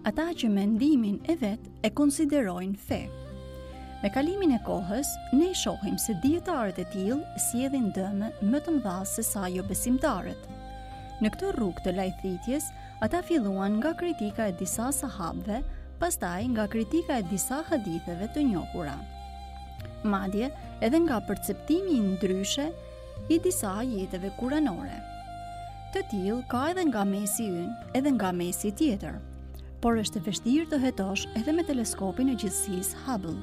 ata që mendimin e vet e konsiderojnë fe. Me kalimin e kohës, ne shohim se dietarët e tillë sjellin dëme më të mëdha se sa jo besimtarët. Në këtë rrugë të lajthitjes, ata filluan nga kritika e disa sahabëve, pastaj nga kritika e disa haditheve të njohura. Madje edhe nga perceptimi i ndryshe i disa ajeteve kuranore. Të tillë ka edhe nga mesi ynë, edhe nga mesi tjetër, por është e vështirë të hetosh edhe me teleskopin e gjithësisë Hubble.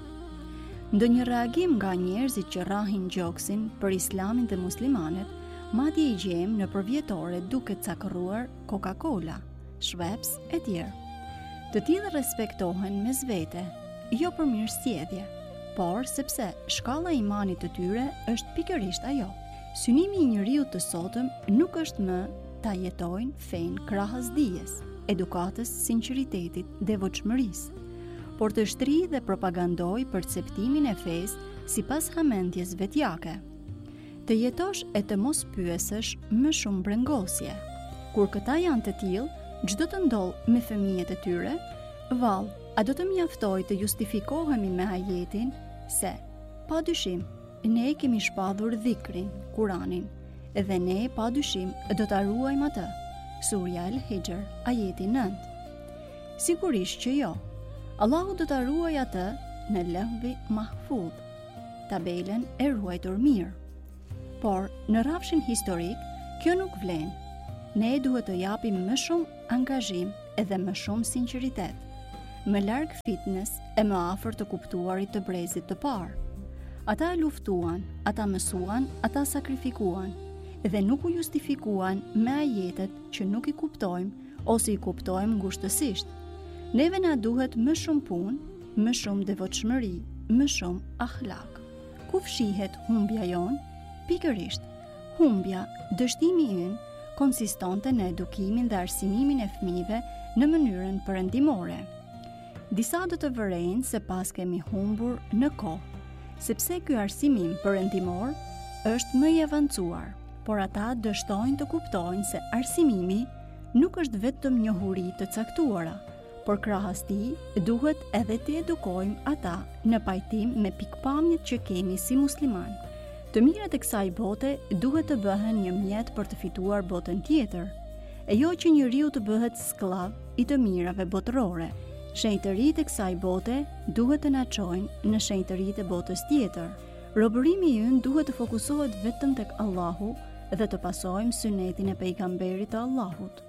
Ndonjë reagim nga njerëzit që rrahin gjoksin për Islamin dhe muslimanët, madje i gjejmë në përvjetore duke cakëruar Coca-Cola, Schweppes e tjerë. Të tillë respektohen mes vete, jo për mirësjellje, por sepse shkalla e imanit të tyre është pikërisht ajo. Synimi i njeriut të sotëm nuk është më ta jetojnë fenë krahas dijes, edukatës, sinqeritetit, devotshmërisë, por të shtrijë dhe propagandoj perceptimin e fesë sipas hamendjes vetjake. Të jetosh e të mos pyesësh më shumë brengosje. Kur këta janë të tillë, çdo të ndodh me fëmijët e tyre, vallë, a do të mjaftoj të justifikohemi me ajetin se, pa dyshim, ne kemi shpadhur dhikrin, Kuranin, dhe ne pa dyshim do ta ruajmë atë. Surja El-Hijr, ajeti 9. Sigurisht që jo. Allahu do ta ruajë atë në Lahvi Mahfudh, tabelen e ruajtur mirë. Por në rrafshin historik, kjo nuk vlen. Ne duhet të japim më shumë angazhim edhe më shumë sinqeritet, më larg fitnes e më afër të kuptuarit të brezit të parë. Ata luftuan, ata mësuan, ata sakrifikuan, dhe nuk u justifikuan me ajetet që nuk i kuptojmë ose i kuptojmë ngushtësisht. Neve na duhet më shumë punë, më shumë devotshmëri, më shumë akhlak. Ku fshihet humbja jonë? Pikërisht, humbja, dështimi ynë, konsistonte në edukimin dhe arsimimin e fëmijëve në mënyrën perëndimore. Disa do të vërejnë se pas kemi humbur në kohë, sepse ky arsimim perëndimor është më i avancuar, por ata dështojnë të kuptojnë se arsimimi nuk është vetëm njohuri të caktuara, por krahas tij duhet edhe të edukojmë ata në pajtim me pikpamjet që kemi si musliman. Të mirat e kësaj bote duhet të bëhen një mjet për të fituar botën tjetër, e jo që njeriu të bëhet skllav i të mirave botërore. Shenjtëritë e kësaj bote duhet të na çojnë në shenjtëritë e botës tjetër. Robërimi ynë duhet të fokusohet vetëm tek Allahu dhe të pasojmë sunetin e pejgamberit të Allahut.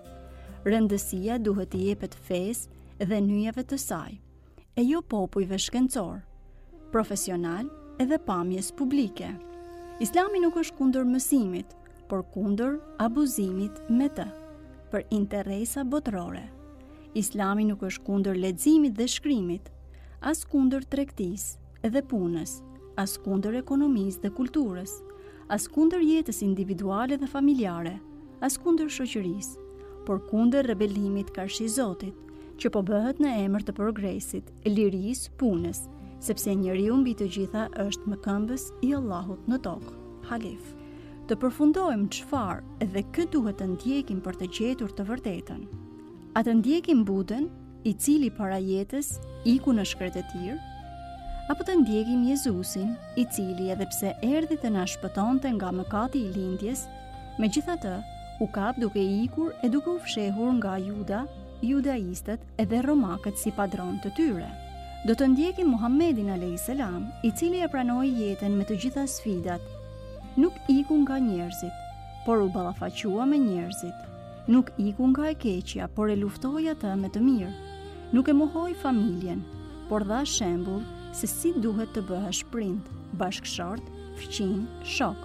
Rëndësia duhet të jepet fesë dhe nyjeve të saj, e jo popujve shkencor, profesional edhe pamjes publike. Islami nuk është kundër mësimit, por kundër abuzimit me të, për interesa botërore. Islami nuk është kundër leximit dhe shkrimit, as kundër tregtisë dhe punës, as kundër ekonomisë dhe kulturës, as kundër jetës individuale dhe familjare, as kundër shoqërisë, por kundër rebelimit karshi Zotit, që po bëhet në emër të progresit, lirisë, punës, sepse njeriu mbi të gjitha është mëkëmbës i Allahut në tokë, Halif. Të përfundojmë çfarë dhe kë duhet të ndjekim për të gjetur të vërtetën. A të ndjekim Budën, i cili para jetës iku në shkretëtir, apo të ndjekim Jezusin, i cili edhe pse erdhi të na shpëtonte nga mëkati i lindjes, megjithatë u kap duke ikur e duke u fshehur nga Juda, judaistët edhe romakët si padron të tyre. Do të ndjekim Muhammedin a.s. i cili e pranoi jetën me të gjitha sfidat. Nuk iku nga njerëzit, por u ballafaqua me njerëzit. Nuk iku nga e keqja, por e luftoi atë me të mirë. Nuk e mohoi familjen, por dha shembull se si duhet të bëhesh prind, bashkëshort, fëmijë, shok.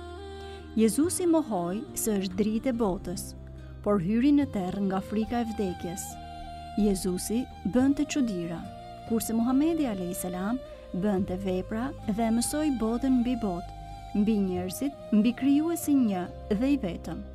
Jezusi mohoi se është dritë e botës, por hyri në terr nga frika e vdekjes. Jezusi bënte çuditëra, kurse Muhamedi a.s. bënte vepra dhe mësoi botën mbi botë, mbi njerëzit, mbi krijuesin një dhe i vetëm.